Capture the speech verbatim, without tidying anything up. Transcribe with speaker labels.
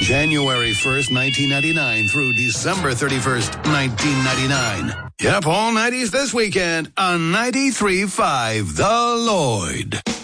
Speaker 1: January first, nineteen ninety-nine through December thirty-first, nineteen ninety-nine. Yep, all nineties this weekend on ninety-three point five The Lloyd.